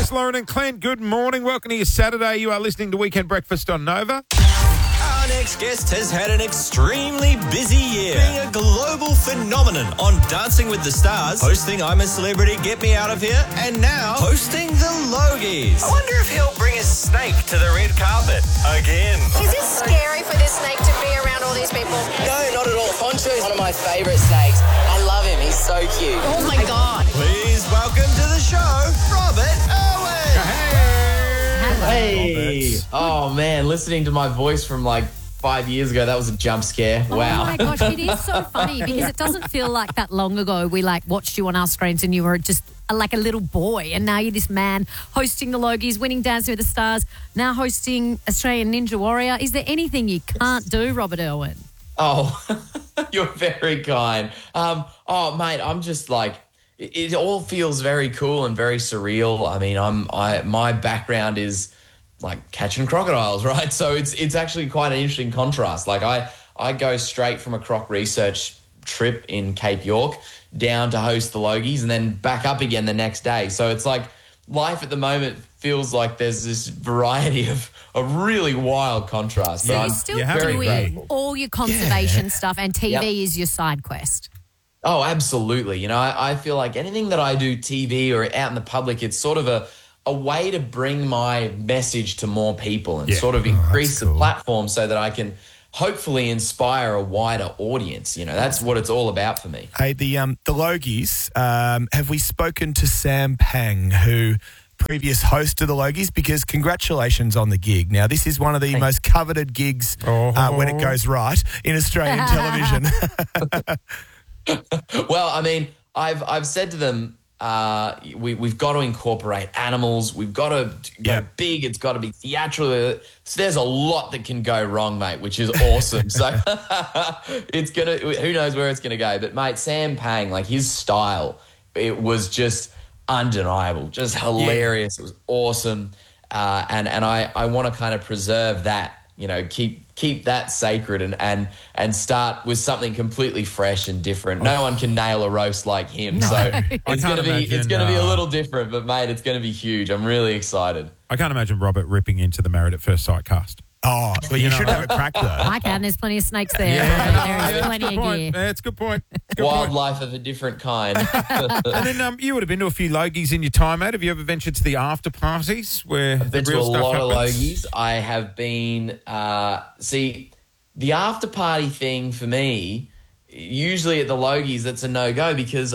Jess, Lauren and Clint, good morning. Welcome to your Saturday. You are listening to Weekend Breakfast on Nova. Our next guest has had an extremely busy year, being a global phenomenon on Dancing with the Stars, hosting I'm a Celebrity, Get Me Out of Here, and now hosting the Logies. I wonder if he'll bring a snake to the red carpet again. Is it scary for this snake to be around all these people? No, not at all. Poncho is one of my favourite snakes. I love him. He's so cute. Oh my God. Please welcome to the show, Robert Irwin. Hey. Oh, man. Listening to my voice from like 5 years ago, that was a jump scare. Wow. Oh my gosh, it is so funny because it doesn't feel like that long ago we watched you on our screens and you were just like a little boy, and now you're this man hosting the Logies, winning Dancing with the Stars, now hosting Australian Ninja Warrior. Is there anything you can't do, Robert Irwin? Oh, you're very kind. Mate, I'm just like, it all feels very cool and very surreal. I mean, my background is like catching crocodiles, right? So it's actually quite an interesting contrast. Like I go straight from a croc research trip in Cape York down to host the Logies and then back up again the next day. So it's like life at the moment feels like there's this variety of a really wild contrast. So But you're I'm still very doing grateful. all your conservation stuff and TV Yep. is your side quest. Oh, absolutely. You know, I feel like anything that I do TV or out in the public, it's sort of a way to bring my message to more people and sort of increase the platform so that I can hopefully inspire a wider audience. You know, that's what it's all about for me. Hey, the Logies, have we spoken to Sam Pang, who previous host of the Logies? Because congratulations on the gig. Now, this is one of the most coveted gigs when it goes right in Australian television. Well, I mean, I've said to them, we've got to incorporate animals. We've got to go big. It's got to be theatrical. So there's a lot that can go wrong, mate, which is awesome. So it's going to, who knows where it's going to go. But, mate, Sam Pang, like his style, it was just undeniable, just hilarious. It was awesome. And I want to kind of preserve that, you know, keep that sacred and start with something completely fresh and different. No one can nail a roast like him. No. So it's going to be a little different, but mate, it's going to be huge. I'm really excited. I can't imagine Robert ripping into the Married at First Sight cast. Oh, well, you should have it cracked, though. I can. There's plenty of snakes there. There is plenty of gear. That's a good point. Good point. Wildlife of a different kind. And then you would have been to a few Logies in your time, mate. Have you ever ventured to the after parties where I've been the to real a stuff lot of happens? Logies. I have been, the after party thing for me, usually at the Logies, that's a no-go because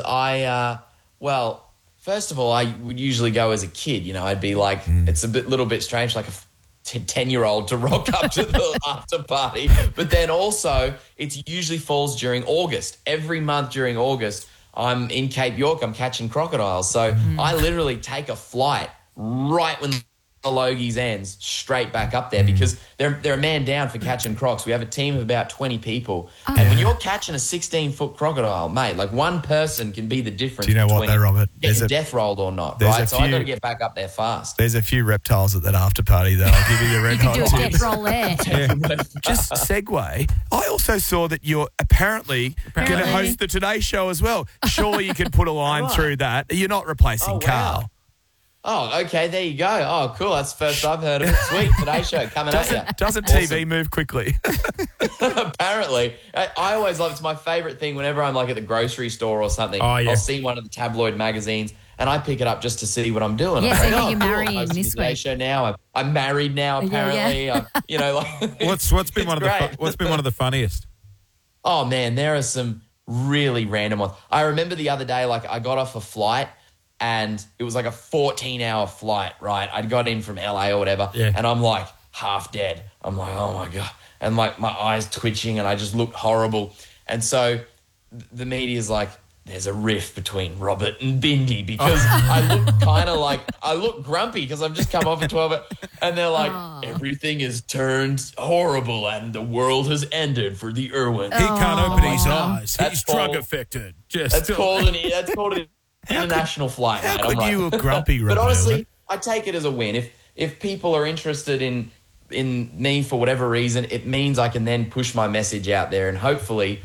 first of all, I would usually go as a kid. You know, I'd be like, it's a little bit strange, like a 10-year-old to rock up to the after party. But then also, it usually falls during August. Every month during August, I'm in Cape York, I'm catching crocodiles. So I literally take a flight right when the Logies ends straight back up there because they're a man down for catching crocs. We have a team of about 20 people. And when you're catching a 16-foot crocodile, mate, like one person can be the difference. Do you know what, though, Robert? Getting death rolled or not, there's right? a So I few- got to get back up there fast. There's a few reptiles at that after party, though. I'll give you the red You can do hot a tips. death roll there. Just segue. I also saw that you're apparently going to host the Today Show as well. Surely you can put a line through that. You're not replacing Carl. Oh, okay, there you go. Oh, cool. That's the first I've heard of it. Sweet, Today Show coming at you. Doesn't TV move quickly? Apparently. I always love, it's my favourite thing whenever I'm like at the grocery store or something. Oh, yeah. I'll see one of the tabloid magazines and I pick it up just to see what I'm doing. Yeah, I'm so like, who you're cool, marrying I'm hosting this the Today week. Show now. I'm married now, apparently. Yeah. What's been one of the funniest? Oh, man, there are some really random ones. I remember the other day, like I got off a flight and it was like a 14-hour flight, right? I'd got in from LA or whatever, and I'm like half dead. I'm like, oh, my God. And like my eyes twitching and I just looked horrible. And so the media's like, there's a rift between Robert and Bindi because I look kind of like, I look grumpy because I've just come off a 12 and they're like, everything is turned horrible and the world has ended for the Irwin. He can't open his God. eyes. That's He's called- drug affected. That's called an international flight, mate. Could you look grumpy, Robert? But honestly, I take it as a win. If people are interested in me for whatever reason, it means I can then push my message out there and hopefully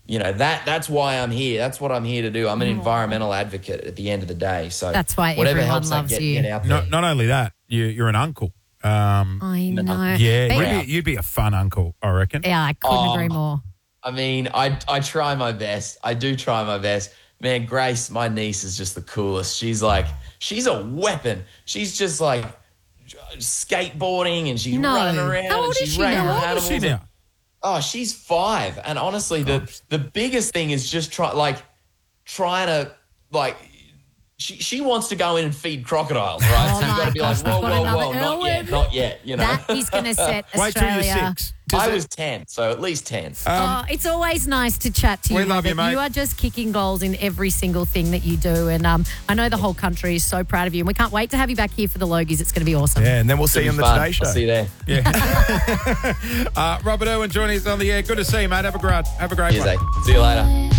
that's why I'm here. That's what I'm here to do. I'm an environmental advocate at the end of the day. So That's why whatever everyone helps loves I you. get out there. Not only that, you're an uncle. I know. Yeah, you'd be a fun uncle, I reckon. Yeah, I couldn't agree more. I mean, I try my best. I do try my best. Man, Grace, my niece, is just the coolest. She's a weapon. She's just like skateboarding and she's running around. How old and she's is she running now? with How old is she animals. now? Oh, she's 5. And honestly, the biggest thing is just trying to she wants to go in and feed crocodiles, right? Oh so you've got to be my like, gosh, we've got whoa, another not yet, you know. That is going to set Wait till you're Australia. 6. I was 10, so at least 10. It's always nice to chat to you. We love you, Robert. mate. You are just kicking goals in every single thing that you do. And I know the whole country is so proud of you. And we can't wait to have you back here for the Logies. It's going to be awesome. Yeah, and then we'll see you on the Fun. Today Show. I'll see you there. Yeah. Robert Irwin joining us on the air. Good to see you, mate. Have a great Cheers, one. eh? See you later.